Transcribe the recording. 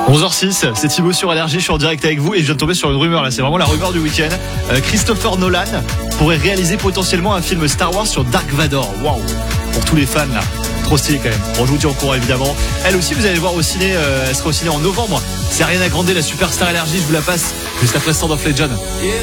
11h06, c'est Thibaut sur Énergie, je suis en direct avec vous et je viens de tomber sur une rumeur là, c'est vraiment la rumeur du week-end. Christopher Nolan pourrait réaliser potentiellement un film Star Wars sur Dark Vador. Waouh, pour tous les fans là, trop stylé quand même. Bon, je vous tiens au courant évidemment. Elle aussi, vous allez le voir au ciné, elle sera au ciné en novembre. C'est Ariana Grande, la superstar Énergie, je vous la passe juste après Stand of Legend.